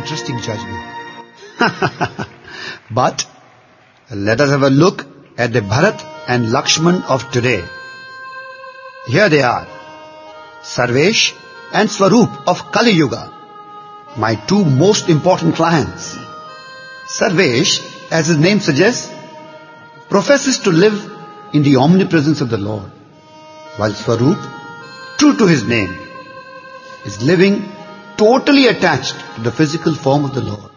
interesting judgment. But let us have a look at the Bharat and Lakshman of today. Here they are, Sarvesh and Swaroop of Kali Yuga, my two most important clients. Sarvesh, as his name suggests, professes to live in the omnipresence of the Lord, while Swaroop, true to his name, is living totally attached to the physical form of the Lord.